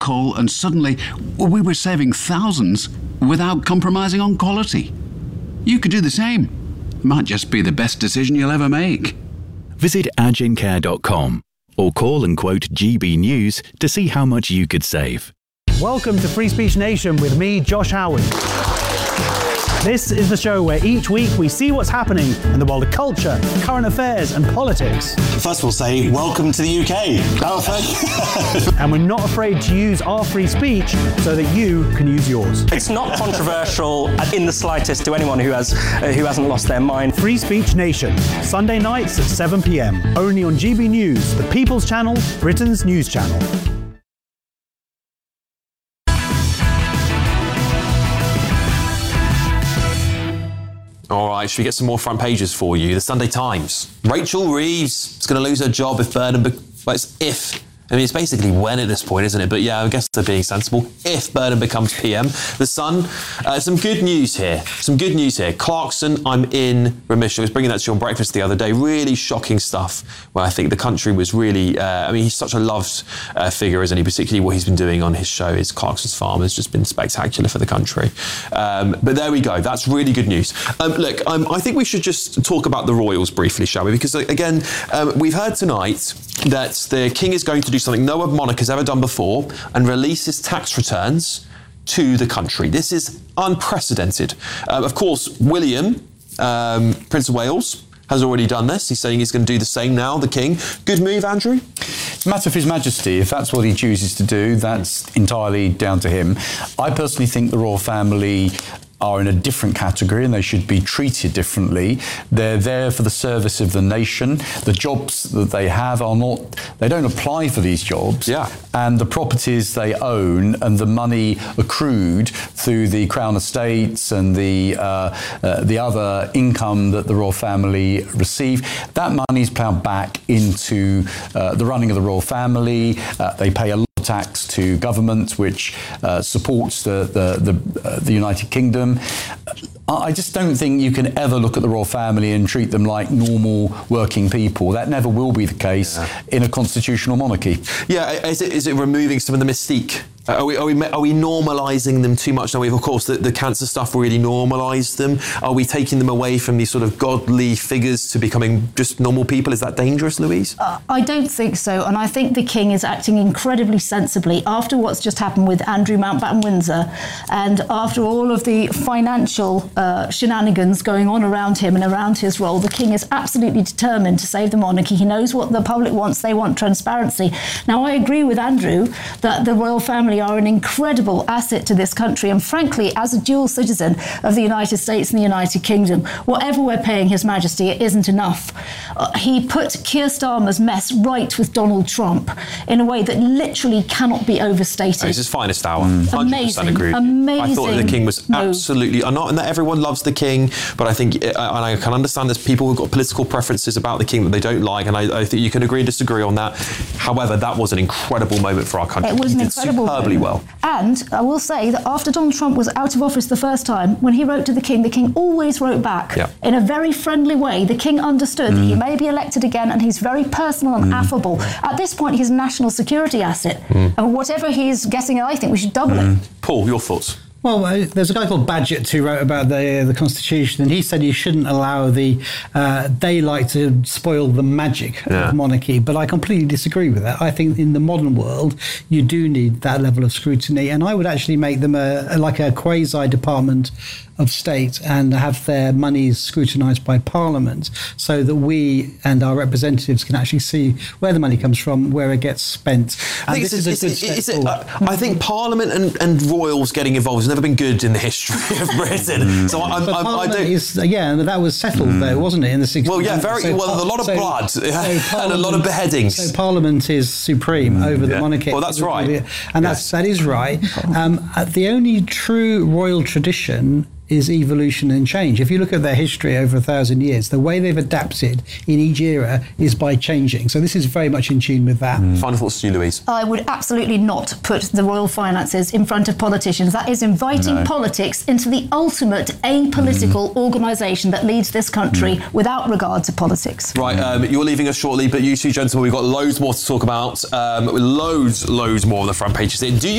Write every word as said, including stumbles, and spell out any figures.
coal, and suddenly we were saving thousands without compromising on quality. You could do the same. Might just be the best decision you'll ever make. Visit agincare dot com or call and quote G B News to see how much you could save. Welcome to Free Speech Nation with me, Josh Howard. This is the show where each week we see what's happening in the world of culture, current affairs and politics. First we'll say, welcome to the U K. And we're not afraid to use our free speech so that you can use yours. It's not controversial in the slightest to anyone who, has, uh, who hasn't lost their mind. Free Speech Nation, Sunday nights at seven p.m. Only on G B News, the People's Channel, Britain's news channel. All right, should we get some more front pages for you? The Sunday Times. Rachel Reeves is going to lose her job if Burnham... Be- well, it's if... I mean, it's basically when at this point, isn't it? But yeah, I guess they're being sensible. If Burnham becomes P M. The Sun, uh, some good news here. Some good news here. Clarkson, I'm in remission. I was bringing that to you on breakfast the other day. Really shocking stuff where I think the country was really... Uh, I mean, he's such a loved uh, figure, isn't he? Particularly what he's been doing on his show, is Clarkson's Farm, has just been spectacular for the country. Um, but there we go. That's really good news. Um, look, um, I think we should just talk about the royals briefly, shall we? Because, again, um, we've heard tonight that the King is going to do something no other monarch has ever done before and release his tax returns to the country. This is unprecedented. Um, of course, William, um, Prince of Wales, has already done this. He's saying he's going to do the same now, the King. Good move, Andrew? It's a matter for His Majesty. If that's what he chooses to do, that's entirely down to him. I personally think the royal family are in a different category and they should be treated differently. They're there for the service of the nation. The jobs that they have are not, they don't apply for these jobs. Yeah. And the properties they own and the money accrued through the Crown Estates and the uh, uh, the other income that the royal family receive, that money is ploughed back into uh, the running of the royal family. Uh, they pay a lot of tax to government, which uh, supports the the the, uh, the United Kingdom. I just don't think you can ever look at the royal family and treat them like normal working people. That never will be the case yeah. in a constitutional monarchy. Yeah, is it, is it removing some of the mystique? Are we, are we are we normalising them too much? Now, we've, of course, the, the cancer stuff really normalised them. Are we taking them away from these sort of godly figures to becoming just normal people? Is that dangerous, Louise? Uh, I don't think so. And I think the King is acting incredibly sensibly after what's just happened with Andrew Mountbatten Windsor and after all of the financial uh, shenanigans going on around him and around his role. The King is absolutely determined to save the monarchy. He knows what the public wants. They want transparency. Now, I agree with Andrew that the royal family are an incredible asset to this country, and frankly, as a dual citizen of the United States and the United Kingdom, whatever we're paying His Majesty, it isn't enough. Uh, he put Keir Starmer's mess right with Donald Trump in a way that literally cannot be overstated. It's his finest hour. Mm. one hundred percent Amazing, agreed. amazing. I thought the King was move. absolutely... I'm not, and that everyone loves the King, but I think, and I can understand there's people who've got political preferences about the King that they don't like, and I, I think you can agree and disagree on that. However, that was an incredible moment for our country. It was he an did incredible superbly moment. well. And I will say that after Donald Trump was out of office the first time, when he wrote to the King, the King always wrote back yeah. in a very friendly way. The King understood mm. that he may be elected again, and he's very personal and mm. affable. At this point, he's a national security asset. Mm. And whatever he's getting, I think we should double mm. it. Paul, your thoughts? Well, uh, there's a guy called Badgett who wrote about the uh, the Constitution, and he said you shouldn't allow the uh, daylight to spoil the magic yeah. of monarchy. But I completely disagree with that. I think in the modern world, you do need that level of scrutiny, and I would actually make them a, a like a quasi department of state and have their monies scrutinised by Parliament, so that we and our representatives can actually see where the money comes from, where it gets spent. And I think, this it's, is a it's, good it's, step it's, forward. uh, I think Parliament and, and royals getting involved has never been good in the history of Britain. Mm. So I'm, but I'm, I do. Is, yeah, and that was settled mm. though, wasn't it, in the sixties? Well, yeah, very so, well. A lot of so, blood so and a lot of beheadings. So Parliament is supreme mm. over the yeah. monarchy. Well, that's right, and that's yes. that is right. Um, the only true royal tradition is evolution and change. If you look at their history over a thousand years, the way they've adapted in each era is by changing. So this is very much in tune with that. Mm. Final thoughts to you, Louise? I would absolutely not put the royal finances in front of politicians. That is inviting no. politics into the ultimate apolitical mm. organisation that leads this country mm. without regard to politics. Right, um, you're leaving us shortly, but you two gentlemen, we've got loads more to talk about. Um, loads, loads more on the front pages. Do you